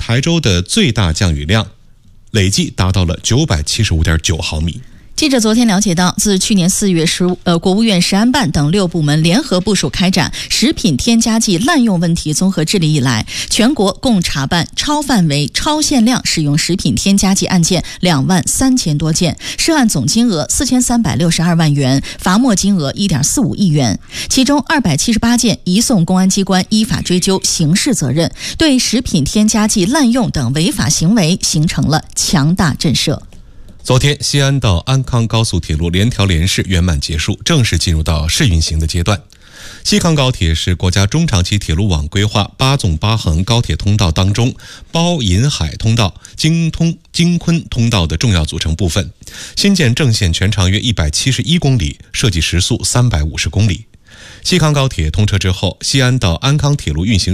台州的最大降雨量，累计达到了975.9毫米。 记者昨天了解到，自去年4月国务院食安办等6部门联合部署开展食品添加剂滥用问题综合治理以来，全国共查办超范围、超限量使用食品添加剂案件2万3000多件，涉案总金额4362万元，罚没金额1.45亿元。其中278件移送公安机关依法追究刑事责任，对食品添加剂滥用等违法行为形成了强大震慑。 昨天，西安到安康高速铁路联调联试圆满结束，正式进入到试运行的阶段。西康高铁是国家中长期铁路网规划8纵8横高铁通道当中包银海通道、京昆通道的重要组成部分。新建正线全长约171公里，设计时速350公里。西康高铁通车之后，西安到安康铁路运行